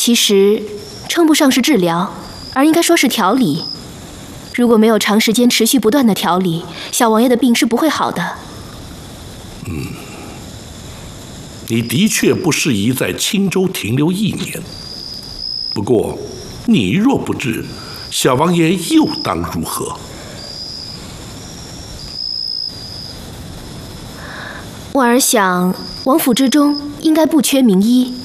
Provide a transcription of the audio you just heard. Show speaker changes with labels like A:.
A: 其实称不上是治疗，而应该说是调理。如果没有长时间持续不断的调理，小王爷的病是不会好的。
B: 你的确不适宜在青州停留1年。不过，你若不治，小王爷又当如何？
A: 婉儿想，王府之中应该不缺名医，